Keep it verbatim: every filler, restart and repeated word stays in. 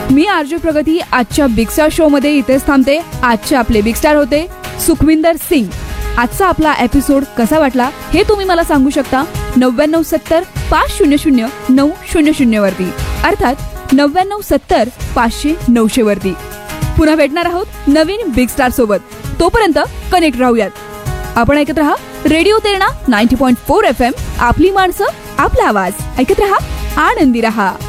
मी RJ प्रगती आजच्या big star show मध्ये इथेच थांबते. आजचे आपले बिग स्टार होते सुखविंदर सिंग. आजचा आपला एपिसोड कसा वाटला हे तुम्ही मला सांगू शकता नव्याण्णव सत्तर पाच शून्य शून्य नऊ शून्य शून्य वरती, अर्थात नव्याण्णव सत्तर पाचशे नऊशे वरती. पुन्हा भेटणार आहोत नवीन बिग स्टार सोबत. तोपर्यंत कनेक्ट राहूयात. आपण ऐकत रहा radio Terna ninety point four F M. आपली माणसं आपला आवाज. ऐकत रहा, आनंदी रहा.